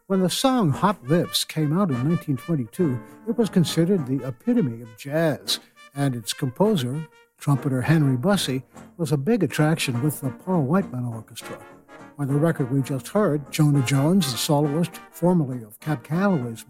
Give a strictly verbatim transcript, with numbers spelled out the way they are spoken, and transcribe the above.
When the song Hot Lips came out in nineteen twenty-two, it was considered the epitome of jazz, and its composer, trumpeter Henry Bussey, was a big attraction with the Paul Whiteman Orchestra. On the record we just heard, Jonah Jones, the soloist formerly of Cab Calloway's